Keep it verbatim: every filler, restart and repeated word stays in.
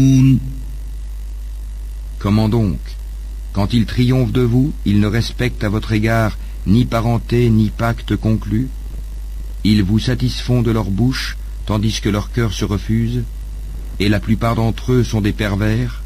Comment donc? Quand ils triomphent de vous, ils ne respectent à votre égard ni parenté ni pacte conclu. Ils vous satisfont de leur bouche, tandis que leur cœur se refuse, et la plupart d'entre eux sont des pervers.